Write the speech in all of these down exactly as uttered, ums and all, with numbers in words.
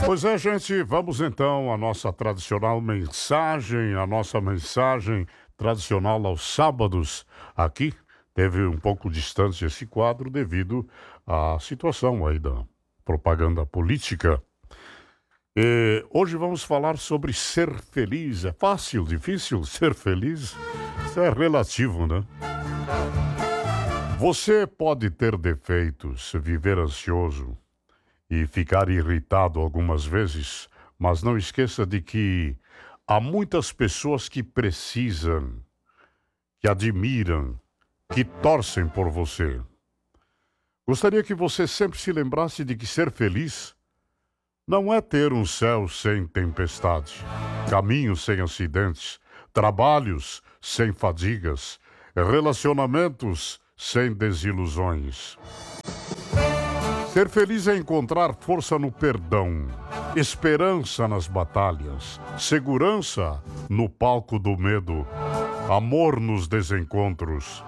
Pois é, gente, vamos então à nossa tradicional mensagem, a nossa mensagem tradicional aos sábados. Aqui teve um pouco distante esse quadro devido à situação aí da propaganda política. E hoje vamos falar sobre ser feliz. É fácil, difícil ser feliz? Isso é relativo, né? Você pode ter defeitos, viver ansioso e ficar irritado algumas vezes, mas não esqueça de que há muitas pessoas que precisam, que admiram, que torcem por você. Gostaria que você sempre se lembrasse de que ser feliz não é ter um céu sem tempestade, caminhos sem acidentes, trabalhos sem fadigas, relacionamentos sem desilusões. Ser feliz é encontrar força no perdão, esperança nas batalhas, segurança no palco do medo, amor nos desencontros.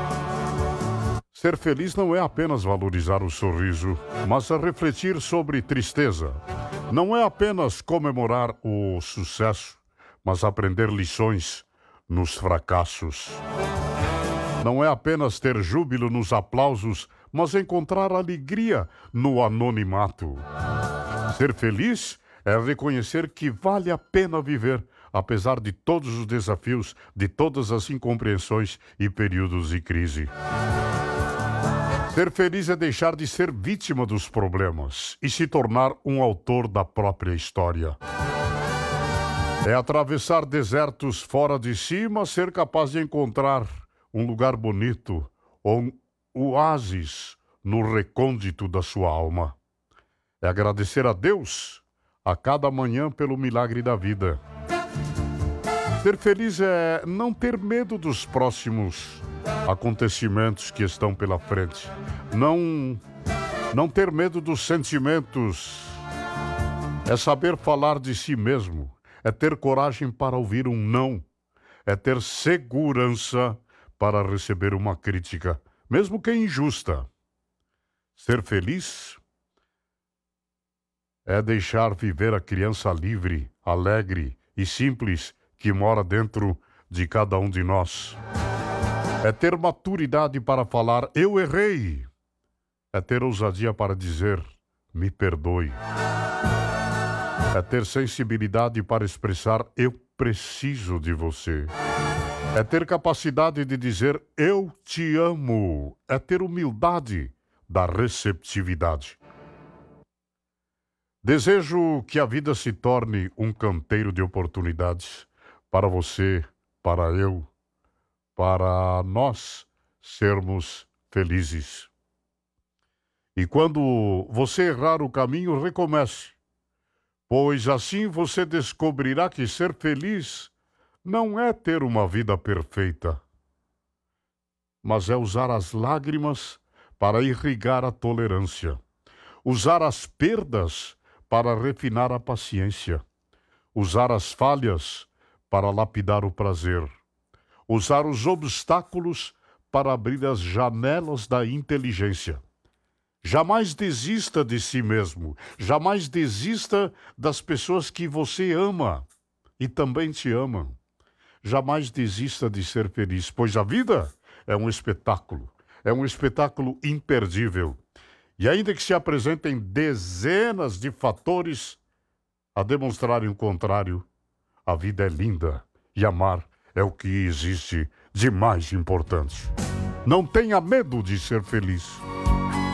Ser feliz não é apenas valorizar o sorriso, mas a refletir sobre tristeza. Não é apenas comemorar o sucesso, mas aprender lições nos fracassos. Não é apenas ter júbilo nos aplausos, mas encontrar alegria no anonimato. Ser feliz é reconhecer que vale a pena viver, apesar de todos os desafios, de todas as incompreensões e períodos de crise. Ser feliz é deixar de ser vítima dos problemas e se tornar um autor da própria história. É atravessar desertos fora de si, mas ser capaz de encontrar um lugar bonito ou um oásis no recôndito da sua alma. É agradecer a Deus a cada manhã pelo milagre da vida. Ser feliz é não ter medo dos próximos acontecimentos que estão pela frente. Não, não ter medo dos sentimentos. É saber falar de si mesmo. É ter coragem para ouvir um não. É ter segurança para receber uma crítica, mesmo que injusta. Ser feliz é deixar viver a criança livre, alegre e simples que mora dentro de cada um de nós. É ter maturidade para falar, eu errei. É ter ousadia para dizer, me perdoe. É ter sensibilidade para expressar, eu preciso de você. É ter capacidade de dizer, eu te amo. É ter humildade da receptividade. Desejo que a vida se torne um canteiro de oportunidades para você, para eu, para nós sermos felizes. E quando você errar o caminho, recomece, pois assim você descobrirá que ser feliz não é ter uma vida perfeita, mas é usar as lágrimas para irrigar a tolerância, usar as perdas para refinar a paciência, usar as falhas para lapidar o prazer, usar os obstáculos para abrir as janelas da inteligência. Jamais desista de si mesmo, jamais desista das pessoas que você ama e também te amam. Jamais desista de ser feliz, pois a vida é um espetáculo, é um espetáculo imperdível. E ainda que se apresentem dezenas de fatores a demonstrarem o contrário, a vida é linda e amar é o que existe de mais importante. Não tenha medo de ser feliz.